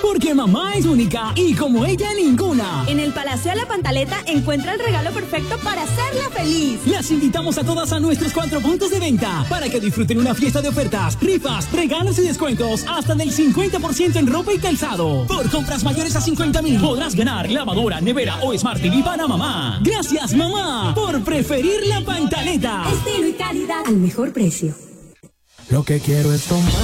porque mamá es única y como ella ninguna. En el Palacio de la Pantaleta encuentra el regalo perfecto para hacerla feliz. Las invitamos a todas a nuestros 4 puntos de venta para que disfruten una fiesta de ofertas, rifas, regalos y descuentos hasta del 50% en ropa y calzado. Por compras mayores a 50,000 podrás ganar lavadora, nevera o Smart TV para mamá. Gracias, mamá, por preferir la Pantaleta. Estilo y calidad al mejor precio. Lo que quiero es tomar.